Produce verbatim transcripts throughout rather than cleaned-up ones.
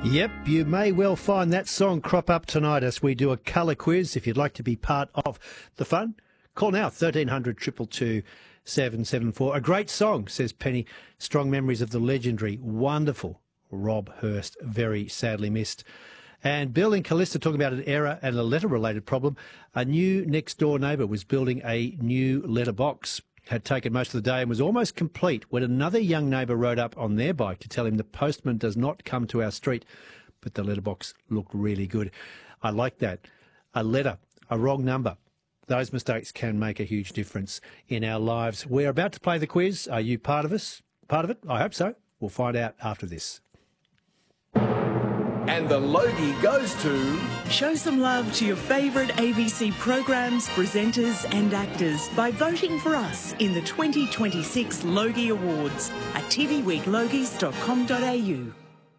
Yep, you may well find that song crop up tonight as we do a colour quiz. If you'd like to be part of the fun, call now, thirteen hundred, two two two, seven seven four. A great song, says Penny. Strong memories of the legendary, wonderful Rob Hurst, very sadly missed. And Bill in Callista talking about an error and a letter-related problem. A new next-door neighbour was building a new letterbox. Had taken most of the day and was almost complete when another young neighbour rode up on their bike to tell him the postman does not come to our street, but the letterbox looked really good. I like that. A letter, a wrong number. Those mistakes can make a huge difference in our lives. We're about to play the quiz. Are you part of us? Part of it? I hope so. We'll find out after this. And the Logie goes to... Show some love to your favourite A B C programs, presenters and actors by voting for us in the twenty twenty-six Logie Awards at t v week logies dot com dot a u.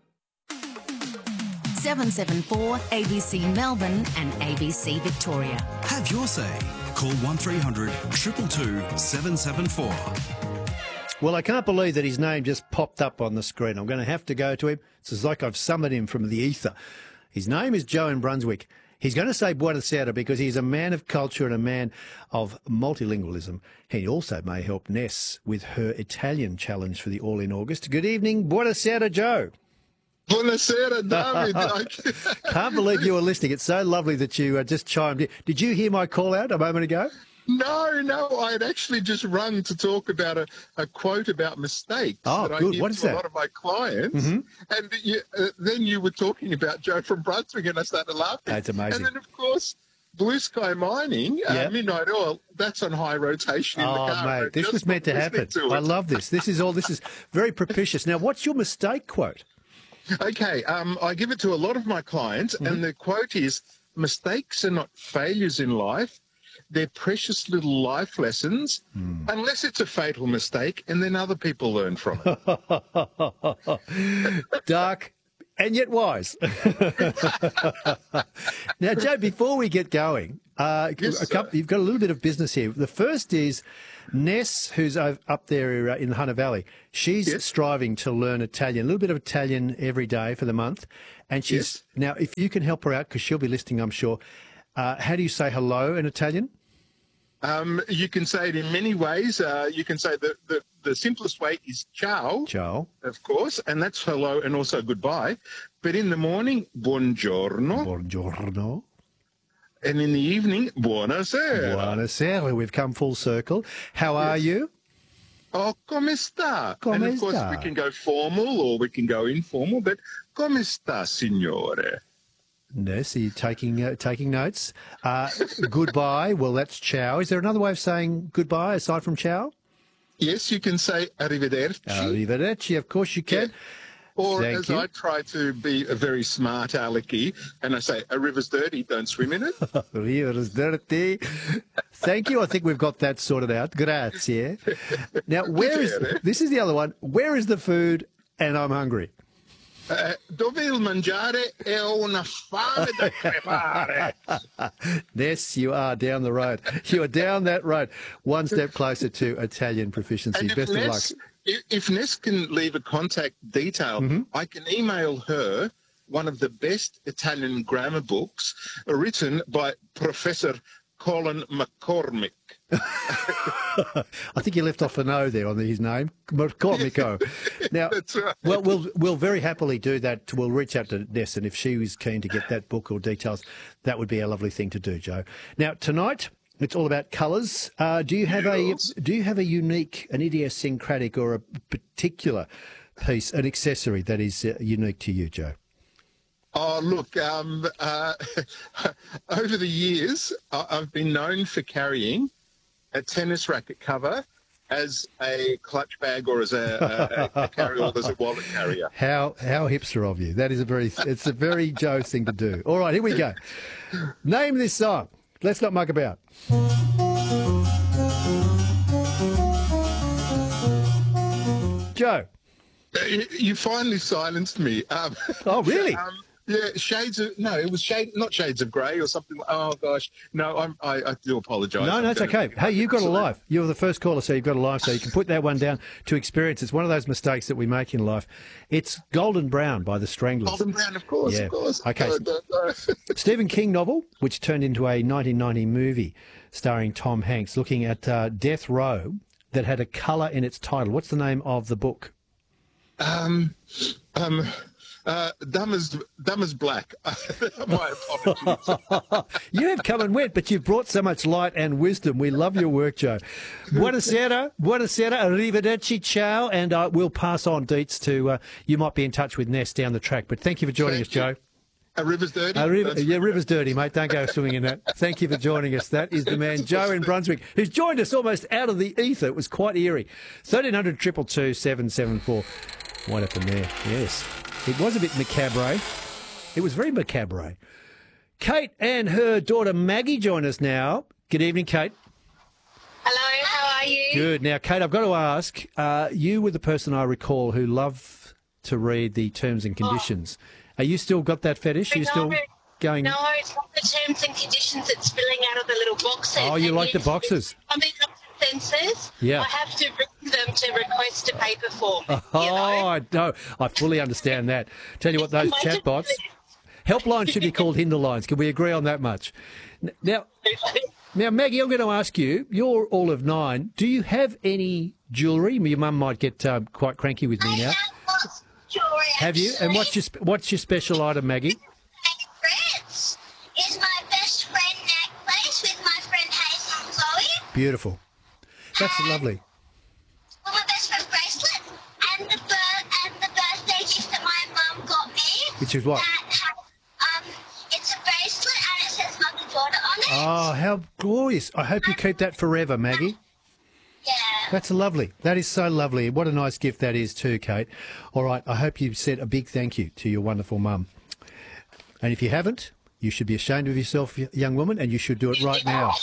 seven seven four A B C Melbourne and A B C Victoria. Have your say. Call one three hundred, two two two, seven seven four. Well, I can't believe that his name just popped up on the screen. I'm going to have to go to him. It's like I've summoned him from the ether. His name is Joe in Brunswick. He's going to say buonasera because he's a man of culture and a man of multilingualism. He also may help Ness with her Italian challenge for the All in August. Good evening, buonasera, Joe. Buonasera, David. Can't believe you were listening. It's so lovely that you uh, just chimed in. Did you hear my call out a moment ago? No, no, I had actually just rung to talk about a, a quote about mistakes oh, that good. I give what is to that? a lot of my clients. Mm-hmm. And you, uh, then you were talking about Joe from Brunswick and I started laughing. That's amazing. And then, of course, Blue Sky Mining, uh, yep. Midnight Oil, that's on high rotation in oh, the car. mate, this was meant to happen. To I love this. This is all, this is very propitious. Now, what's your mistake quote? Okay, um, I give it to a lot of my clients, mm-hmm. and the quote is, mistakes are not failures in life. They're precious little life lessons, mm. unless it's a fatal mistake, and then other people learn from it. Dark and yet wise. Now, Joe, before we get going, uh, yes, a couple, you've got a little bit of business here. The first is Ness, who's up there in the Hunter Valley. She's yes. striving to learn Italian, a little bit of Italian every day for the month. And she's yes. now, if you can help her out, because she'll be listening, I'm sure. Uh, how do you say hello in Italian? Um, you can say it in many ways. Uh, you can say the, the, the simplest way is ciao. Ciao. Of course, and that's hello and also goodbye. But in the morning, buongiorno. Buongiorno. And in the evening, buonasera. Buonasera. We've come full circle. How yes. are you? Oh, come sta? Come and of sta? course, we can go formal or we can go informal, but come sta, signore? Ness, are you taking, uh, taking notes? Uh, goodbye, well, that's ciao. Is there another way of saying goodbye aside from ciao? Yes, you can say arrivederci. Arrivederci, of course you can. Yeah. Or Thank as you. I try to be a very smart alecky, and I say, a river's dirty, don't swim in it. A river's dirty. Thank you. I think we've got that sorted out. Grazie. Now, where is, this is the other one. Where is the food and I'm hungry? Uh, dove il mangiare è una fame da crepare. Yes, you are down the road. You are down that road. One step closer to Italian proficiency. And Best Ness, of luck. If, if Ness can leave a contact detail, mm-hmm. I can email her one of the best Italian grammar books written by Professor Colin McCormick. I think you left off an O there on his name, McCormick. Now, that's right. well, we'll we'll very happily do that. We'll reach out to Ness, and if she was keen to get that book or details, that would be a lovely thing to do, Joe. Now, tonight it's all about colours. Uh, do you have yes. a do you have a unique, an idiosyncratic, or a particular piece, an accessory that is uh, unique to you, Joe? Oh, look, um, uh, over the years, I've been known for carrying a tennis racket cover as a clutch bag or as a, a, a carry-all, as a wallet carrier. How how hipster of you. That is a very, it's a very Joe thing to do. All right, here we go. Name this song. Let's not muck about. Joe. You finally silenced me. Um, oh, really? Um, Yeah, Shades of no, it was shade, not Shades of Grey or something. Oh gosh, no, I'm, I, I do apologise. No, no, it's okay. Hey, you've got a life. You're the first caller, so you've got a life, so you can put that one down to experience. It's one of those mistakes that we make in life. It's Golden Brown by the Stranglers. Golden Brown, of course, Yeah. of course. Okay. No, no, no. Stephen King novel, which turned into a nineteen ninety movie starring Tom Hanks, looking at uh, death row that had a colour in its title. What's the name of the book? Um, um, uh, dumb as dumb as black. My apologies. You have come and went, but you've brought so much light and wisdom. We love your work, Joe. Buonasera, buonasera, arrivederci, ciao, and uh, we'll pass on deets to, uh, you might be in touch with Ness down the track, but thank you for joining Thank us, you. Joe. A river's dirty. Uh, river, That's- yeah, river's dirty, mate. Don't go swimming in that. Thank you for joining us. That is the man, Joe in Brunswick, who's joined us almost out of the ether. It was quite eerie. thirteen hundred, two two two, seven seven four. What happened there? Yes. It was a bit macabre. It was very macabre. Kate and her daughter Maggie join us now. Good evening, Kate. Hello, how are you? Good. Now, Kate, I've got to ask, uh, you were the person I recall who loved to read the terms and conditions. Are you still got that fetish? Are you still No, going... No, it's not the terms and conditions that's filling out of the little boxes. Oh, you And like the it's- boxes? I'm being up to censors. Yeah. I have to read them to request a paper form. Oh, you know? I know. I fully understand that. Tell you what, those It's my chatbots, helplines should be called hinder lines. Can we agree on that much? N- Now, now, Maggie, I'm going to ask you. You're all of nine. Do you have any jewellery? Your mum might get um, quite cranky with me now. Jewelry, Have you? And what's your sp- what's your special item, Maggie? favorites is my best friend necklace with my friend Hazel and Chloe. Beautiful. That's lovely. Well, my best friend bracelet and the bird and the birthday gift that my mum got me. Which is what? That has, um, it's a bracelet and it says mother daughter on it. Oh, how glorious. I hope you keep that forever, Maggie. Yeah. That's lovely. That is so lovely. What a nice gift that is too, Kate. All right, I hope you've said a big thank you to your wonderful mum. And if you haven't, you should be ashamed of yourself, y- young woman, and you should do it right now.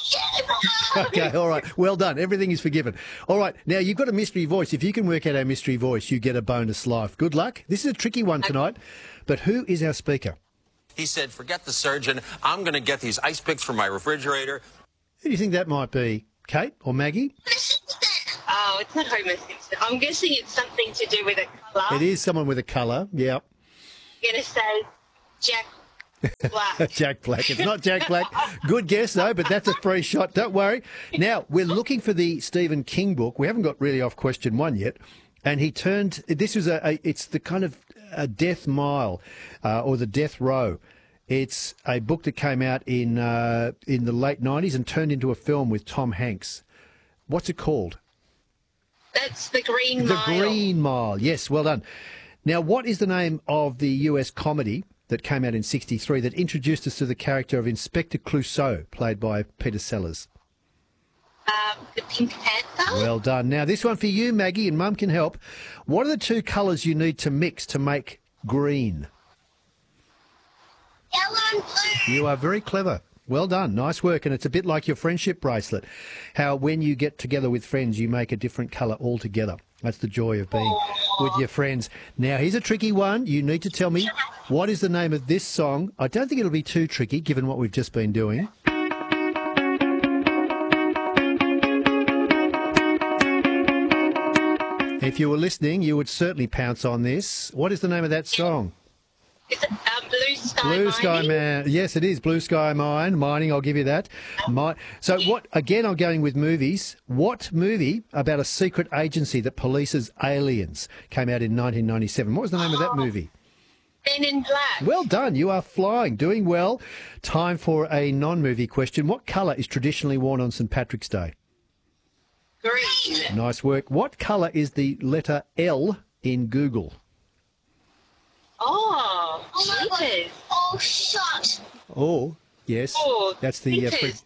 Okay, all right. Well done. Everything is forgiven. All right, now you've got a mystery voice. If you can work out our mystery voice, you get a bonus life. Good luck. This is a tricky one tonight, but who is our speaker? He said, forget the surgeon. I'm going to get these ice picks from my refrigerator. Who do you think that might be? Kate or Maggie? Oh, it's not Homer Simpson. I'm guessing it's something to do with a colour. It is someone with a colour. Yeah. I'm going to say Jack Black. Jack Black. It's not Jack Black. Good guess, though, but that's a free shot. Don't worry. Now, we're looking for the Stephen King book. We haven't got really off question one yet. And he turned, this was a, a it's the kind of a Death Mile uh, or the Death Row. It's a book that came out in uh, in the late nineties and turned into a film with Tom Hanks. What's it called? That's the Green The Mile. Green Mile. Yes, well done. Now, what is the name of the U S comedy that came out in sixty-three that introduced us to the character of Inspector Clouseau, played by Peter Sellers? Um, the Pink Panther. Well done. Now, this one for you, Maggie, and Mum can help. What are the two colours you need to mix to make green? Yellow and blue. You are very clever. Well done. Nice work. And it's a bit like your friendship bracelet. How when you get together with friends, you make a different colour altogether. That's the joy of being with your friends. Now, here's a tricky one. You need to tell me what is the name of this song. I don't think it'll be too tricky, given what we've just been doing. If you were listening, you would certainly pounce on this. What is the name of that song? Is it um, Blue Sky Blue Sky Mining? Man. Yes, it is Blue Sky Mine. Mining, I'll give you that. Mi- so what, again, I'm going with movies. What movie about a secret agency that polices aliens came out in nineteen ninety-seven? What was the name of that movie? Men in Black. Well done. You are flying. Doing well. Time for a non-movie question. What colour is traditionally worn on St Patrick's Day? Green. Nice work. What colour is the letter L in Google? Oh, Oh my god. cheaters. Oh, shot. Oh, yes. Oh, That's the... Uh, cheaters.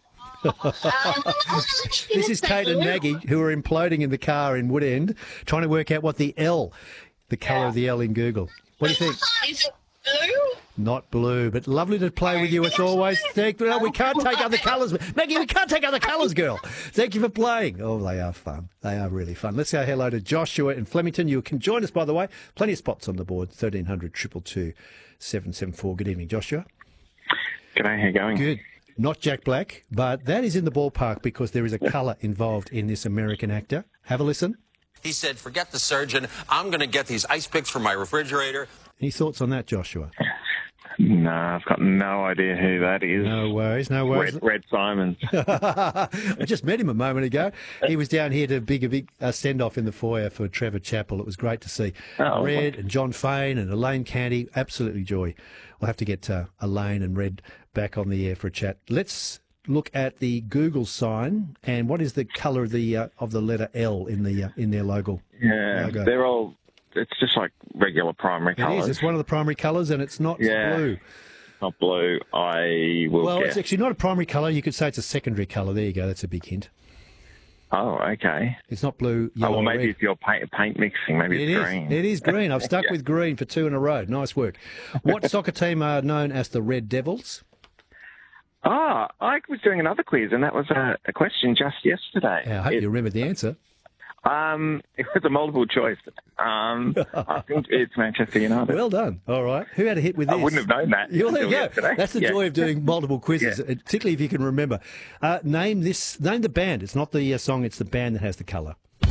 This is Kate and Maggie, who are imploding in the car in Woodend, trying to work out what the L, the colour of the L in Google. What do you think? Is it blue? Not blue, but lovely to play with you as always. Thank you. We can't take other colours. Maggie, we can't take other colours, girl. Thank you for playing. Oh, they are fun. They are really fun. Let's say hello to Joshua in Flemington. You can join us, by the way. Plenty of spots on the board. thirteen hundred, two two two, seven seven four. Good evening, Joshua. G'day, how you going? Good. Not Jack Black, but that is in the ballpark because there is a colour involved in this American actor. Have a listen. He said, forget the surgeon. I'm going to get these ice picks from my refrigerator. Any thoughts on that, Joshua? No, I've got no idea who that is. No worries, no worries. Red, Red Simons. I just met him a moment ago. He was down here to big a big uh, send-off in the foyer for Trevor Chappell. It was great to see Oh, Red and John Fane and Elaine Canty. Absolutely joy. We'll have to get uh, Elaine and Red back on the air for a chat. Let's look at the Google sign. And what is the colour of the uh, of the letter L in the uh, in their logo? Yeah, logo? they're all. It's just like regular primary It colours. is. It's one of the primary colours, and it's not Yeah. blue. Not blue. I will Well, guess. it's actually not a primary colour. You could say it's a secondary colour. There you go. That's a big hint. Oh, okay. It's not blue, Oh, yellow, well, or maybe red. if you're paint, paint mixing, maybe It it's is. green. It is green. I've stuck Yeah. with green for two in a row. Nice work. What soccer team are known as the Red Devils? Ah, I was doing another quiz, and that was a, a question just yesterday. Yeah, I hope It- you remember the answer. Um, it was a multiple choice. Um, I think it's Manchester United. Well done. All right. Who had a hit with this? I wouldn't have known that. Well, there you until go. yesterday. That's the Yeah. joy of doing multiple quizzes, Yeah. particularly if you can remember. Uh, name this. Name the band. It's not the uh, song. It's the band that has the colour.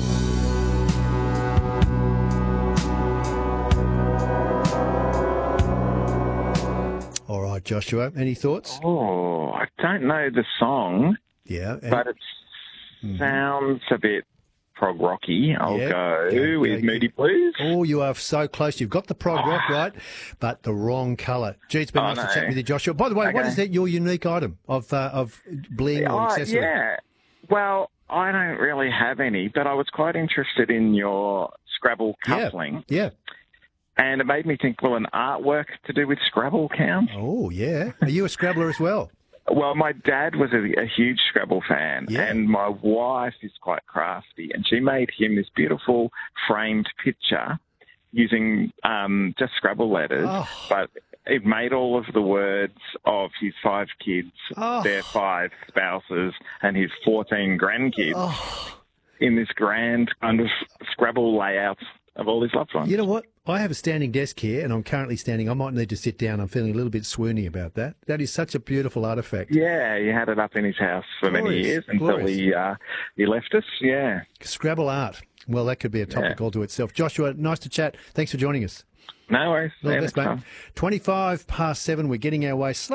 All right, Joshua. Any thoughts? Oh, I don't know the song, Yeah. and- but it sounds a bit prog rocky. I'll Yeah. go Go, with go, Moody go. Blues. Oh, you are so close. You've got the prog rock right, but the wrong colour. Gee, it's been Oh, nice to no. chat with you, Joshua. By the way, what Okay. is that your unique item of uh, of bling or Oh, accessory? yeah. Well, I don't really have any, but I was quite interested in your Scrabble Yeah. coupling. Yeah. And it made me think, will an artwork to do with Scrabble count? Oh, yeah. Are you a Scrabbler as well? Well, my dad was a, a huge Scrabble fan, Yeah. and my wife is quite crafty, and she made him this beautiful framed picture using um, just Scrabble letters, Oh. but it made all of the words of his five kids, Oh. their five spouses, and his fourteen grandkids Oh, in this grand kind of Scrabble layout of all his loved ones. you know what? I have a standing desk here, and I'm currently standing. I might need to sit down. I'm feeling a little bit swoony about that. That is such a beautiful artefact. Yeah, he had it up in his house for many Glorious, years until glorious. he uh, he left us. Yeah. Scrabble art. Well, that could be a topic Yeah. all to itself. Joshua, nice to chat. Thanks for joining us. No worries. All the Yeah, best, next mate. time. twenty-five past seven. We're getting our way.